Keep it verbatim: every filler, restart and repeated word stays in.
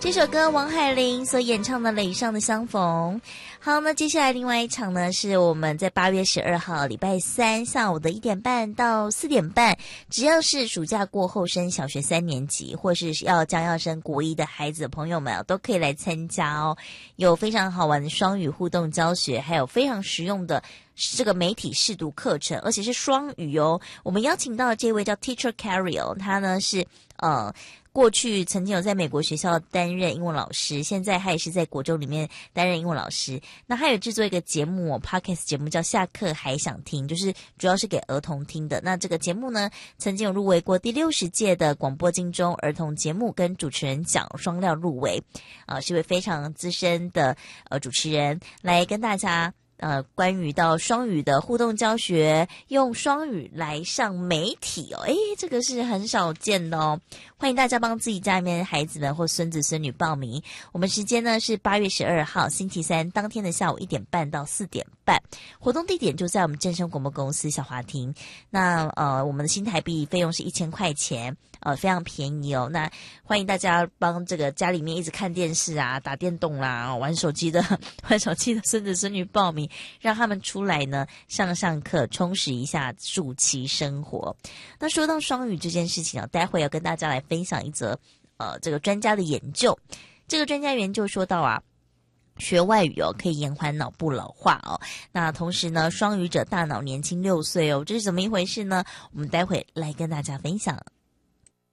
这首歌王海玲所演唱的《垒上的相逢》。好，那接下来另外一场呢，是我们在八月十二号礼拜三下午的一点半到四点半，只要是暑假过后升小学三年级，或是要将要升国一的孩子的朋友们都可以来参加哦。有非常好玩的双语互动教学，还有非常实用的这个媒体识读课程，而且是双语哦。我们邀请到的这位叫 Teacher Carol， 他呢是呃。过去曾经有在美国学校担任英文老师，现在他也是在国中里面担任英文老师。那他有制作一个节目 Podcast 节目叫下课还想听，就是主要是给儿童听的。那这个节目呢，曾经有入围过第六十届的广播金钟儿童节目跟主持人奖双料入围，呃，是位非常资深的呃主持人，来跟大家呃，关于到双语的互动教学，用双语来上媒体哦，诶，这个是很少见的哦。欢迎大家帮自己家里面的孩子们或孙子孙女报名。我们时间呢是八月十二号星期三当天的下午一点半到四点半，活动地点就在我们正声广播公司小华庭。那呃，我们的新台币费用是一千块钱，呃，非常便宜哦。那欢迎大家帮这个家里面一直看电视啊、打电动啦、玩手机的玩手机的孙子孙女报名，让他们出来呢上上课，充实一下暑期生活。那说到双语这件事情啊，待会要跟大家来分享一则呃这个专家的研究。这个专家研究说到啊，学外语哦可以延缓脑部老化哦。那同时呢，双语者大脑年轻六岁哦，这是怎么一回事呢？我们待会来跟大家分享。